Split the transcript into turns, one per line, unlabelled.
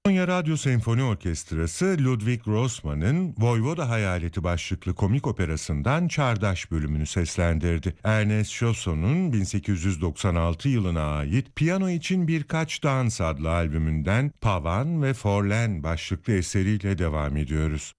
Konya Radyo Senfoni Orkestrası Ludwig Grossman'ın Voyvoda Hayaleti başlıklı komik operasından Çağdaş bölümünü seslendirdi. Ernest Chausson'un 1896 yılına ait Piyano için Birkaç Dans adlı albümünden Pavan ve Forlán başlıklı eseriyle devam ediyoruz.